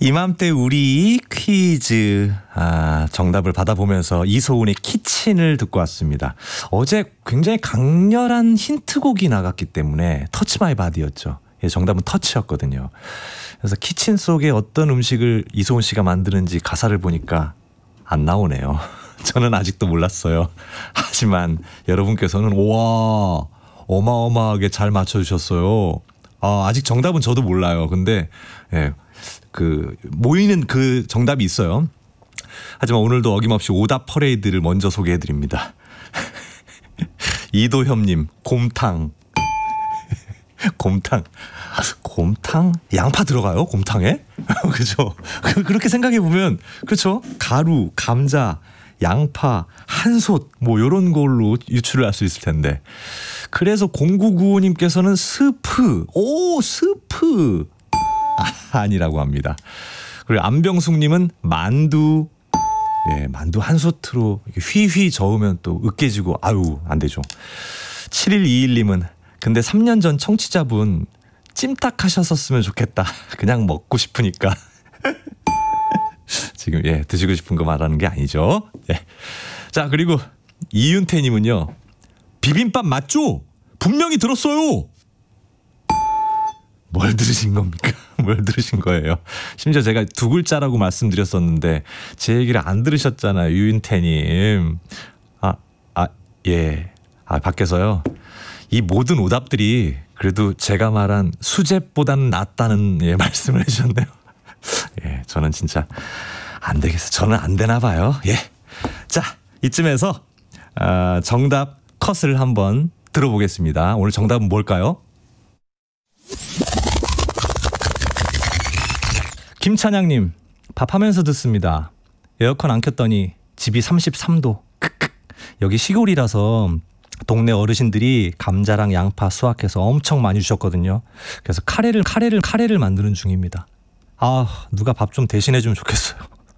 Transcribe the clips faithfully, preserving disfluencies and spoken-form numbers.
이맘때 우리 퀴즈 아, 정답을 받아보면서 이소은의 키친을 듣고 왔습니다. 어제 굉장히 강렬한 힌트곡이 나갔기 때문에 터치 마이 바디였죠. 예, 정답은 터치였거든요. 그래서 키친 속에 어떤 음식을 이소은 씨가 만드는지 가사를 보니까 안 나오네요. 저는 아직도 몰랐어요. 하지만 여러분께서는 우와 어마어마하게 잘 맞춰주셨어요. 아, 아직 정답은 저도 몰라요. 근데 예, 그 모이는 그 정답이 있어요. 하지만 오늘도 어김없이 오답 퍼레이드를 먼저 소개해드립니다. 이도협님 곰탕. 곰탕. 곰탕? 양파 들어가요? 곰탕에? 그죠? 그렇게 생각해 보면 그렇죠? 가루, 감자, 양파, 한솥 뭐 이런 걸로 유추를 할 수 있을 텐데. 그래서 공구구오님께서는 스프. 오, 스프. 아, 아니라고 합니다. 그리고 안병숙님은 만두. 예, 만두 한솥으로 휘휘 저으면 또 으깨지고 아유 안 되죠. 칠일이일님은 근데 삼 년 전 청취자분 찜닭 하셨었으면 좋겠다. 그냥 먹고 싶으니까. 지금 예 드시고 싶은 거 말하는 게 아니죠. 예. 자 그리고 이윤태님은요. 비빔밥 맞죠? 분명히 들었어요. 뭘 들으신 겁니까? 뭘 들으신 거예요? 심지어 제가 두 글자라고 말씀드렸었는데 제 얘기를 안 들으셨잖아요. 유윤태님. 아, 아, 예. 아, 밖에서요. 이 모든 오답들이 그래도 제가 말한 수제보다는 낫다는 예, 말씀을 해주셨네요. 예, 저는 진짜 안 되겠어요. 저는 안 되나 봐요. 예. 자, 이쯤에서 아, 정답 컷을 한번 들어보겠습니다. 오늘 정답은 뭘까요? 김찬양님, 밥하면서 듣습니다. 에어컨 안 켰더니 집이 삼십삼 도. 크크. 여기 시골이라서 동네 어르신들이 감자랑 양파 수확해서 엄청 많이 주셨거든요. 그래서 카레를 카레를 카레를 만드는 중입니다. 아, 누가 밥 좀 대신해 주면 좋겠어요.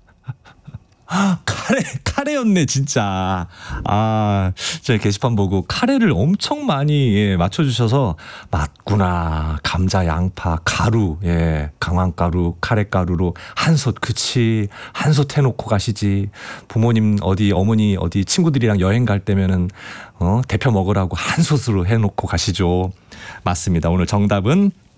카레 카레였네 진짜. 아, 제가 게시판 보고 카레를 엄청 많이 예, 맞춰주셔서 맞구나. 감자, 양파, 가루, 예, 강황가루, 카레가루로 한솥. 그치, 한솥 해놓고 가시지. 부모님 어디 어머니 어디 친구들이랑 여행 갈 때면은 어, 대표 먹으라고 한솥으로 해놓고 가시죠. 맞습니다. 오늘 정답은